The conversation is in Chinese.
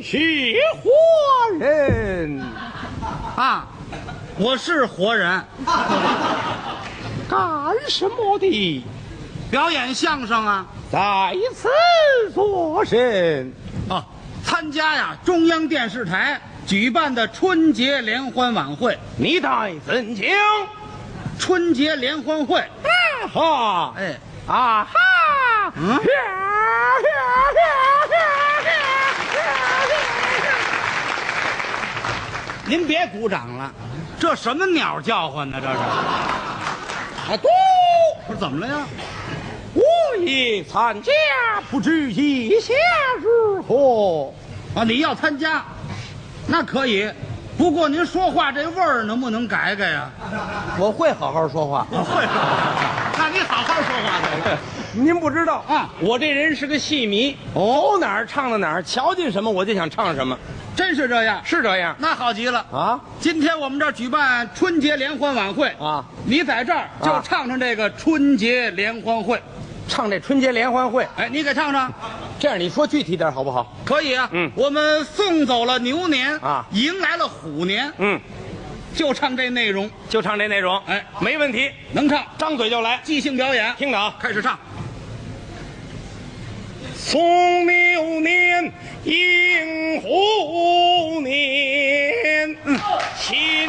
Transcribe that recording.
是活人啊，我是活人， 干什么的？ 表演相声啊。 在此做甚？ 哦，参加呀中央电视台举办的春节联欢晚会。 你待怎讲？ 春节联欢会。 啊哈！ 哎， 啊哈！ 嗯。您别鼓掌了，这什么鸟叫唤呢？这是？ 啊，都不是怎么了呀？ 我也参加，不知意下如何？ 啊，你要参加，那可以。不过您说话这味儿能不能改改呀？ 我会好好说话。 会，那你好好说话呗。 您不知道啊， 我这人是个戏迷，走哪儿唱到哪儿，瞧见什么我就想唱什么， 真是这样？ 是这样那好极了啊！ 今天我们这儿举办春节联欢晚会啊， 你在这儿就唱这个春节联欢会， 唱这春节联欢会。 哎，你给唱唱。 这样你说具体点好不好？ 可以啊。我们送走了牛年啊， 迎来了虎年。就唱这内容， 就唱这内容。 哎， 没问题， 能唱， 张嘴就来， 即兴表演。 听着啊， 开始唱。 送牛年迎虎年，新